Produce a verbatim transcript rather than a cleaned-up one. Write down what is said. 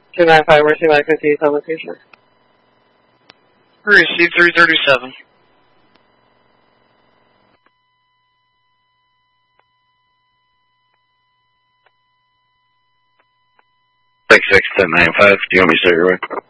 two nine five, we're seeing like fifty-eight location. Receive three thirty-seven. six six ten nine five, do you want me to start your way?